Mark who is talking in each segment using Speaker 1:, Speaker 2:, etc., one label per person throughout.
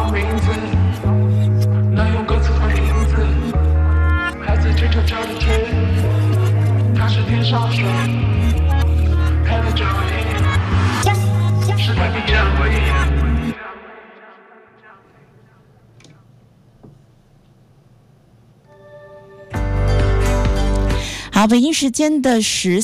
Speaker 1: 我名字，那用歌词换影子，孩子追着着吹，它是天上水，配了这回，时代逼着回忆。
Speaker 2: 好，北京时间的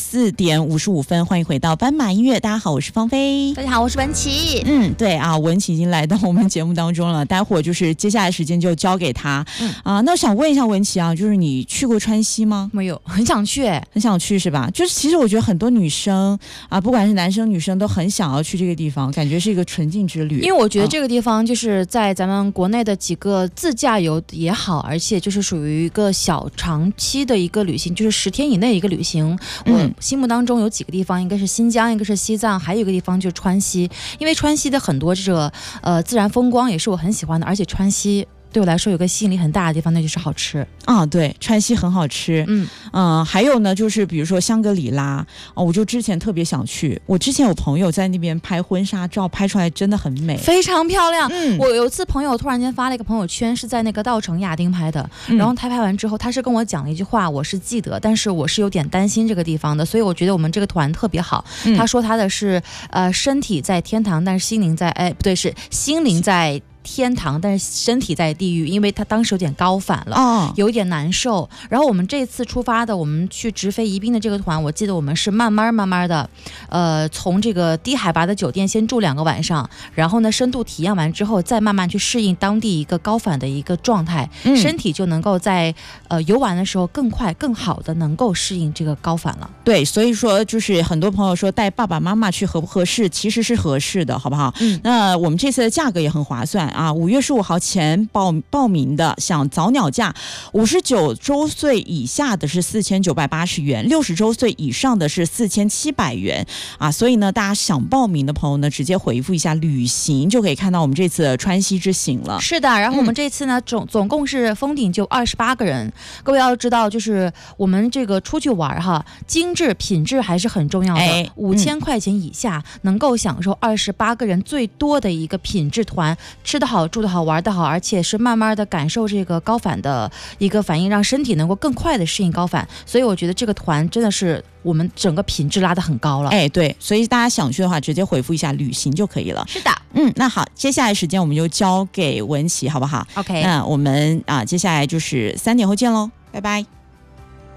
Speaker 2: 14:55，欢迎回到斑马音乐。大家好，我是芳菲。
Speaker 3: 大家好，我是文琪。
Speaker 2: 对啊，文琪已经来到我们节目当中了，待会儿就是接下来时间就交给他。那我想问一下文琪啊，就是你去过川西吗？
Speaker 3: 没有，很想去，
Speaker 2: 很想去是吧？就是其实我觉得很多女生啊，不管是男生女生都很想要去这个地方，感觉是一个纯净之旅。
Speaker 3: 因为我觉得这个地方就是在咱们国内的几个自驾游也好，而且就是属于一个小长期的一个旅行，就是10天以内一个旅行。我心目当中有几个地方，一个是新疆，一个是西藏，还有一个地方就是川西。因为川西的很多这个自然风光也是我很喜欢的，而且川西对我来说有个吸引力很大的地方，那就是好吃
Speaker 2: 啊。对，川西很好吃。还有呢，就是比如说香格里拉我就之前特别想去。我之前有朋友在那边拍婚纱照，拍出来真的很美，
Speaker 3: 非常漂亮。我有一次朋友突然间发了一个朋友圈，是在那个稻城亚丁拍的，然后他拍完之后，他是跟我讲了一句话，我是记得，但是我是有点担心这个地方的，所以我觉得我们这个团特别好。他说他的是身体在天堂，但是心灵在不对，是心灵在天堂，但是身体在地狱，因为他当时有点高反了，有一点难受。然后我们这次出发的，我们去直飞宜宾的这个团，我记得我们是慢慢的，从这个低海拔的酒店先住2个晚上，然后呢深度体验完之后，再慢慢去适应当地一个高反的一个状态，身体就能够在游玩的时候更快更好的能够适应这个高反了。
Speaker 2: 对，所以说就是很多朋友说带爸爸妈妈去合不合适，其实是合适的，好不好？那我们这次的价格也很划算啊！5月15号前报名的，想早鸟价，59周岁以下的是4980元，60周岁以上的是4700元啊！所以呢，大家想报名的朋友呢，直接回复一下旅行，就可以看到我们这次的川西之行了。
Speaker 3: 是的，然后我们这次呢，总共是封顶就28个人。各位要知道，就是我们这个出去玩哈，精致品质还是很重要的。5000块钱以下能够享受28个人最多的一个品质团，吃得好，住得好，玩得好，而且是慢慢的感受这个高反的一个反应，让身体能够更快的适应高反。所以我觉得这个团真的是我们整个品质拉得很高了。
Speaker 2: 对，所以大家想去的话，直接回复一下旅行就可以了。
Speaker 3: 是的。
Speaker 2: 那好，接下来时间我们就交给文琪，好不好？
Speaker 3: OK，
Speaker 2: 那我们接下来就是3点后见喽，拜拜。